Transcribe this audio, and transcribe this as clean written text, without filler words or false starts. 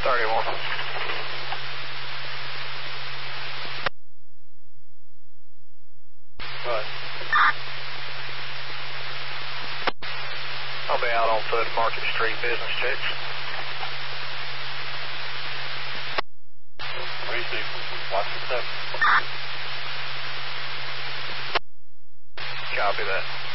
31. Right. I'll be out on foot at Market Street business checks. Receive. Watch your step. Copy that.